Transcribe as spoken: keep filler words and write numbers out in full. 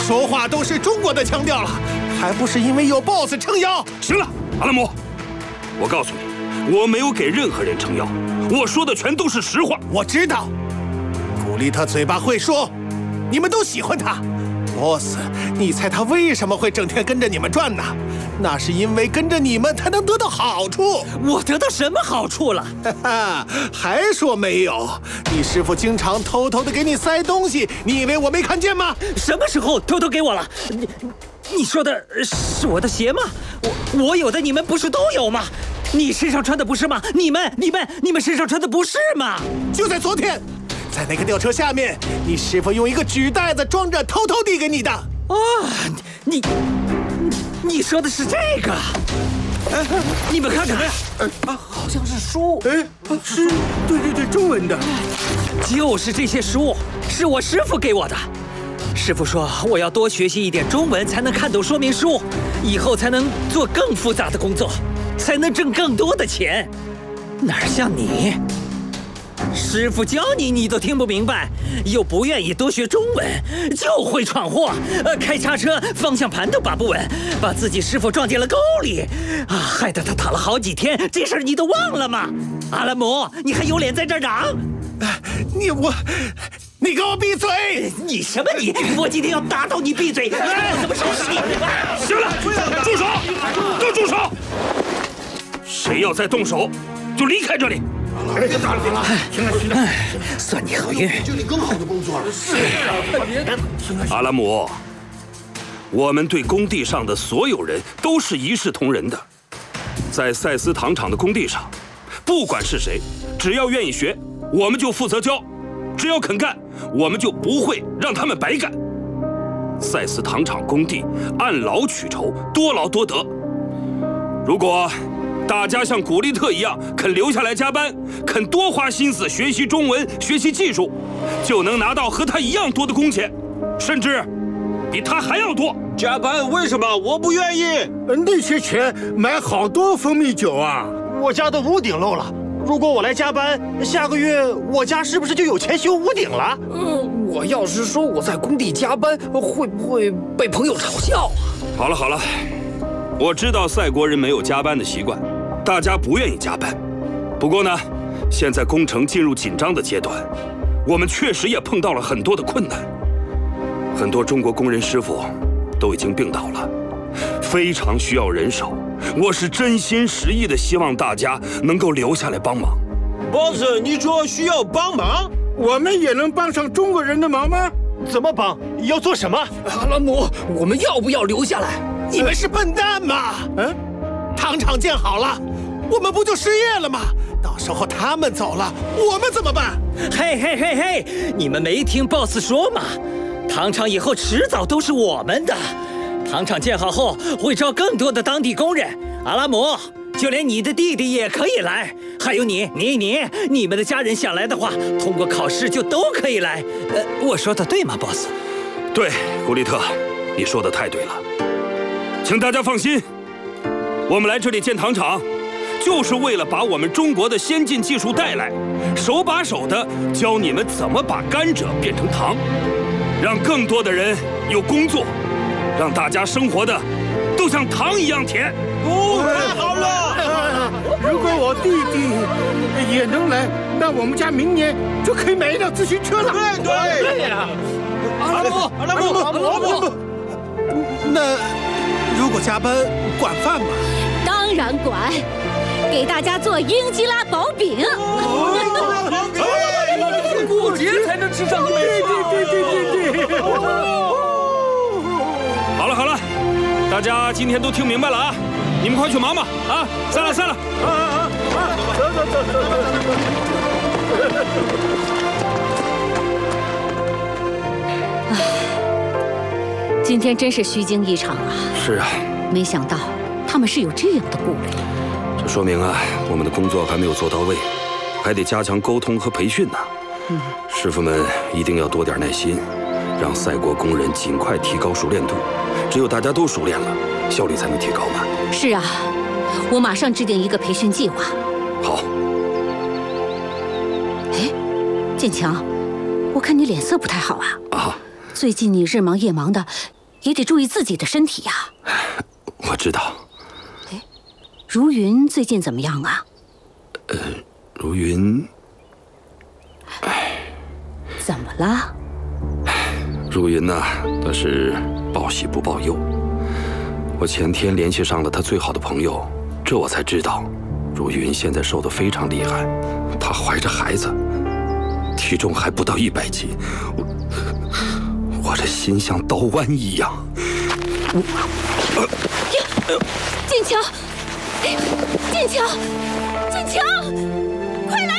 说话都是中国的腔调了，还不是因为有 boss 撑腰？ 行了，阿拉姆，我告诉你，我没有给任何人撑腰，我说的全都是实话。 我知道，古丽特嘴巴会说，你们都喜欢他。boss， 你猜他为什么会整天跟着你们转呢？那是因为跟着你们才能得到好处。 我得到什么好处了？ 哈哈，还说没有？你师傅经常偷偷的给你塞东西，你以为我没看见吗？ 什么时候偷偷给我了？你你说的是我的鞋吗？我我有的，你们不是都有吗？你身上穿的不是吗？你们你们你们身上穿的不是吗？ 就在昨天，在那个吊车下面，你师傅用一个纸袋子装着，偷偷递给你的。 啊，你你说的是这个？你们看看， 啊，好像是书。 哎，是，对对对，中文的。 就是这些书，是我师傅给我的。师傅说我要多学习一点中文，才能看懂说明书，以后才能做更复杂的工作，才能挣更多的钱。哪像你，师傅教你你都听不明白，又不愿意多学中文，就会闯祸，呃，开叉车方向盘都把不稳，把自己师傅撞进了沟里，啊，害得他躺了好几天。这事儿你都忘了吗？阿拉姆，你还有脸在这儿嚷？ 你我，你给我闭嘴！ 你什么你？我今天要打到你闭嘴！我怎么收拾你？ 行了，住手！都住手！谁要再动手，就离开这里。 哎，打了，打了，行了，行了， 算你好运。 就你更好的工作了。是啊， 阿拉姆，我们对工地上的所有人都是一视同仁的。在赛斯糖厂的工地上，不管是谁，只要愿意学，我们就负责教；只要肯干，我们就不会让他们白干。赛斯糖厂工地按劳取酬，多劳多得。如果大家像古丽特一样肯留下来加班，肯多花心思学习中文、学习技术，就能拿到和他一样多的工钱，甚至比他还要多。 加班为什么我不愿意？ 那些钱买好多蜂蜜酒啊！ 我家的屋顶漏了，如果我来加班，下个月我家是不是就有钱修屋顶了？ 嗯，我要是说我在工地加班，会不会被朋友嘲笑啊？ 好了好了，我知道赛国人没有加班的习惯，大家不愿意加班。不过呢，现在工程进入紧张的阶段，我们确实也碰到了很多的困难。很多中国工人师傅都已经病倒了，非常需要人手。我是真心实意的希望大家能够留下来帮忙。 boss，你说需要帮忙， 我们也能帮上中国人的忙吗？ 怎么帮？要做什么？ 阿拉姆，我们要不要留下来？ 你们是笨蛋吗？嗯，糖厂建好了，我们不就失业了吗？到时候他们走了，我们怎么办？ 嘿嘿嘿嘿，你们没听 boss 说吗？糖厂以后迟早都是我们的。糖厂建好后会招更多的当地工人。阿拉姆，就连你的弟弟也可以来，还有你、你、你，你们的家人想来的话，通过考试就都可以来。呃，我说的对吗 ，boss？ 对，古丽特，你说的太对了。请大家放心，我们来这里建糖厂，就是为了把我们中国的先进技术带来，手把手的教你们怎么把甘蔗变成糖，让更多的人有工作，让大家生活的都像糖一样甜。 哦，太好了！ 如果我弟弟也能来，那我们家明年就可以买一辆自行车了。 对对对呀， 阿拉姆，阿拉姆，阿拉姆， 那如果加班管饭吗？ 当然管，给大家做英吉拉薄饼。 过节才能吃上一枚。 对对对对对。 好了好了，大家今天都听明白了啊！你们快去忙吧啊！散了散了。 啊啊啊！走走走走走走。 今天真是虚惊一场啊！ 是啊， 没想到他们是有这样的顾虑。 这说明啊，我们的工作还没有做到位，还得加强沟通和培训呢。嗯，师傅们一定要多点耐心，让赛国工人尽快提高熟练度。只有大家都熟练了，效率才能提高嘛。 是啊，我马上制定一个培训计划。 好。 哎，建强，我看你脸色不太好啊。 啊。 最近你日忙夜忙的， 也得注意自己的身体呀。 我知道。 哎，如云最近怎么样啊？ 呃，如云，哎， 怎么了？ 如云呐，她是报喜不报忧。我前天联系上了她最好的朋友，这我才知道，如云现在瘦得非常厉害，她怀着孩子，体重还不到一百斤。我我这心像刀剜一样。 剑桥，剑桥，剑桥！